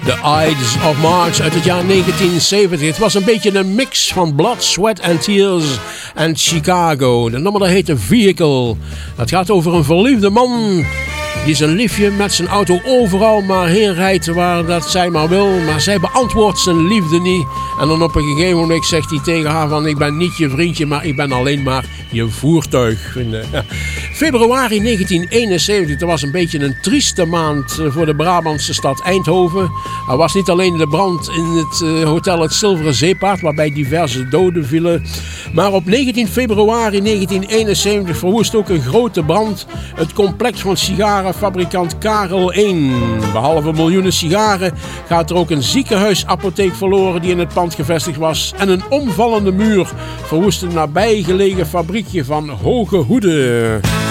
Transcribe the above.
The Ides of March uit het jaar 1970. Het was een beetje een mix van Blood, Sweat and Tears en Chicago. De nummer dat heette Vehicle. Dat gaat over een verliefde man die zijn liefje met zijn auto overal maar heen rijdt waar dat zij maar wil. Maar zij beantwoordt zijn liefde niet. En dan op een gegeven moment zegt hij tegen haar van: ik ben niet je vriendje, maar ik ben alleen maar je voertuig. Februari 1971, dat was een beetje een trieste maand voor de Brabantse stad Eindhoven. Er was niet alleen de brand in het hotel Het Zilveren Zeepaard, waarbij diverse doden vielen. Maar op 19 februari 1971 verwoest ook een grote brand het complex van sigarenfabrikant Karel 1. Behalve miljoenen sigaren gaat er ook een ziekenhuisapotheek verloren die in het pand gevestigd was. En een omvallende muur verwoest een nabijgelegen fabriekje van Hoge Hoede.